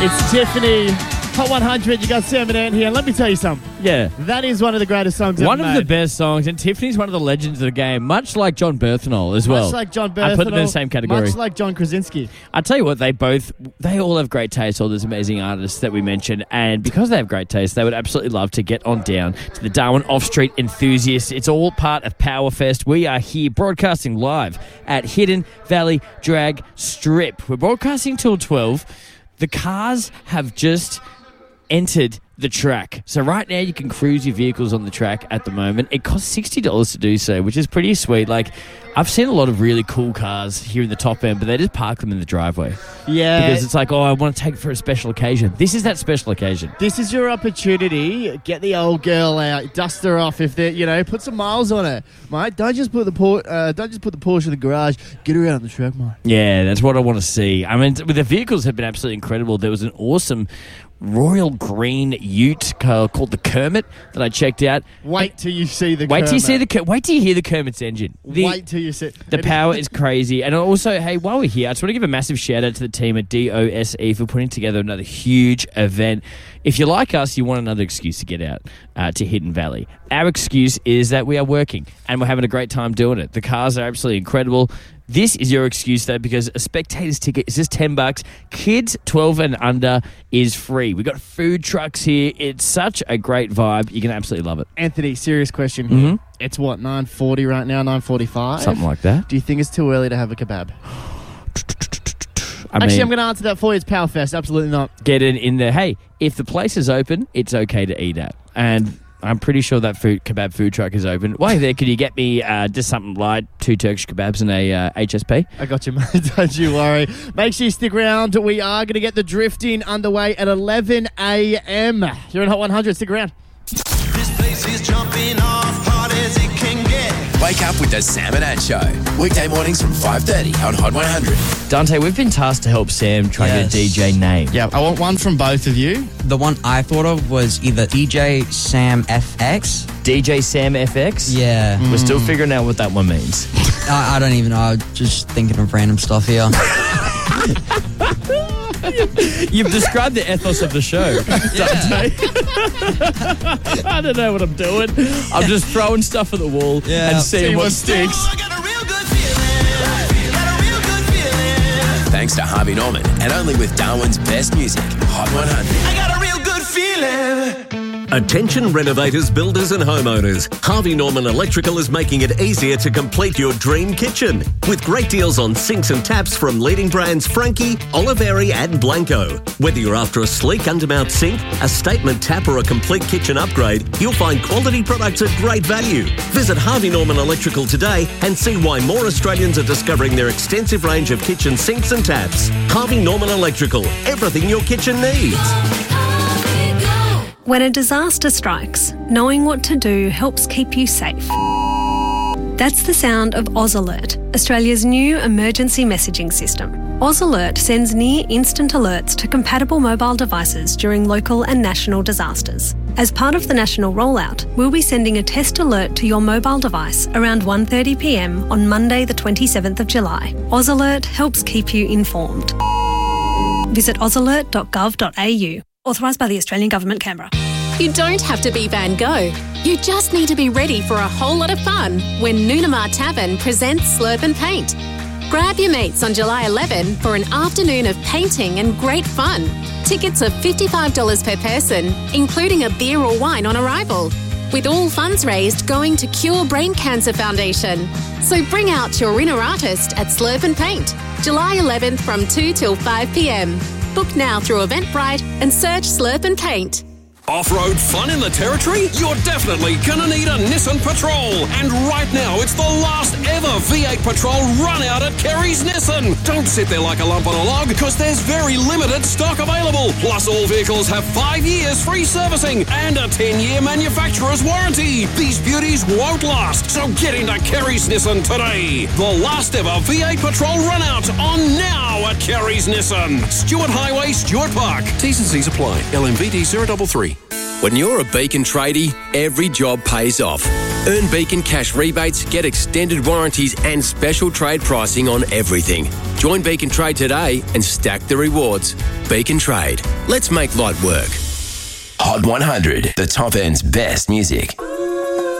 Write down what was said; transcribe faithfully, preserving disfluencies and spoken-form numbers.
It's Tiffany, Hot one hundred. You got Sam and Ant here. Let me tell you something. Yeah. That is one of the greatest songs ever One of made. the best songs, and Tiffany's one of the legends of the game, much like John Berthenol as well. Much like John Berthenol. I put them in the same category. Much like John Krasinski. I tell you what, they both, they all have great taste, all those amazing artists that we mentioned, and because they have great taste, they would absolutely love to get on down to the Darwin Off-Street Enthusiasts. It's all part of Powerfest. We are here broadcasting live at Hidden Valley Drag Strip. We're broadcasting till twelve. The cars have just entered the track. So right now you can cruise your vehicles on the track at the moment. It costs sixty dollars to do so, which is pretty sweet. Like, I've seen a lot of really cool cars here in the top end, but they just park them in the driveway. Yeah. Because it's like, oh, I want to take it for a special occasion. This is that special occasion. This is your opportunity. Get the old girl out, dust her off if they, you know, put some miles on her, mate. Don't just put the Por- uh, don't just put the Porsche in the garage. Get her out on the track, mate. Yeah, that's what I want to see. I mean, the vehicles have been absolutely incredible. There was an awesome royal green ute called the Kermit that I checked out. Wait till you see the Wait Kermit. till you see the Ker- Wait till you hear the Kermit's engine. The, Wait till you see... The power is crazy. And also, hey, while we're here, I just want to give a massive shout out to the team at D O S E for putting together another huge event. If you like us, you want another excuse to get out uh, to Hidden Valley. Our excuse is that we are working and we're having a great time doing it. The cars are absolutely incredible. This is your excuse, though, because a spectator's ticket is just ten bucks. Kids twelve and under is free. We've got food trucks here. It's such a great vibe. You can absolutely love it. Anthony, serious question here. Mm-hmm. It's what, nine forty right now, nine forty-five? Something like that. Do you think it's too early to have a kebab? I Actually, mean, I'm going to answer that for you. It's Powerfest. Absolutely not. get it in there. Hey, if the place is open, it's okay to eat at. And I'm pretty sure that food kebab food truck is open. While you're there, could you get me uh, just something light, two Turkish kebabs and a uh, H S P? I got you, mate. Don't you worry. Make sure you stick around. We are going to get the drifting underway at eleven a.m. You're in Hot one hundred. Stick around. This place is jumping off hard as it can get. Wake up with the Sam and Ant Show. Weekday mornings from five thirty on Hot one hundred. Dante, we've been tasked to help Sam try Yes. and get a D J name. Yeah, I want one from both of you. The one I thought of was either D J Sam F X. D J Sam F X? Yeah. We're still figuring out what that one means. I, I don't even know. I'm just thinking of random stuff here. You've described the ethos of the show, Dante. I don't know what I'm doing. I'm just throwing stuff at the wall Yeah. and seeing See what what sticks. Oh, I got a real good feeling. Got a real good feeling. Thanks to Harvey Norman and only with Darwin's best music. Hot one hundred. I got a real good feeling. Attention renovators, builders and homeowners. Harvey Norman Electrical is making it easier to complete your dream kitchen. With great deals on sinks and taps from leading brands Frankie, Oliveri and Blanco. Whether you're after a sleek undermount sink, a statement tap or a complete kitchen upgrade, you'll find quality products at great value. Visit Harvey Norman Electrical today and see why more Australians are discovering their extensive range of kitchen sinks and taps. Harvey Norman Electrical, everything your kitchen needs. When a disaster strikes, knowing what to do helps keep you safe. That's the sound of Oz Alert, Australia's new emergency messaging system. Oz Alert sends near-instant alerts to compatible mobile devices during local and national disasters. As part of the national rollout, we'll be sending a test alert to your mobile device around one thirty p m on Monday the twenty-seventh of July. Oz Alert helps keep you informed. Visit oz alert dot gov dot a u. Authorised by the Australian Government, Canberra. You don't have to be Van Gogh. You just need to be ready for a whole lot of fun when Noonamar Tavern presents Slurp and Paint. Grab your mates on July eleventh for an afternoon of painting and great fun. Tickets are fifty-five dollars per person, including a beer or wine on arrival, with all funds raised going to Cure Brain Cancer Foundation. So bring out your inner artist at Slurp and Paint, July eleventh from two till five p m. Book now through Eventbrite and search Slurp and Paint. Off-road fun in the Territory? You're definitely gonna need a Nissan Patrol. And right now, it's the last ever V eight Patrol run out at Kerry's Nissan. Don't sit there like a lump on a log, because there's very limited stock available. Plus, all vehicles have five years free servicing and a ten-year manufacturer's warranty. These beauties won't last, so get into Kerry's Nissan today. The last ever V eight Patrol run out on now at Kerry's Nissan. Stewart Highway, Stewart Park. T's and C's apply. L M V D zero three three. When you're a Beacon tradie, every job pays off. Earn Beacon cash rebates, get extended warranties and special trade pricing on everything. Join Beacon Trade today and stack the rewards. Beacon Trade. Let's make light work. Hot one hundred, the top end's best music.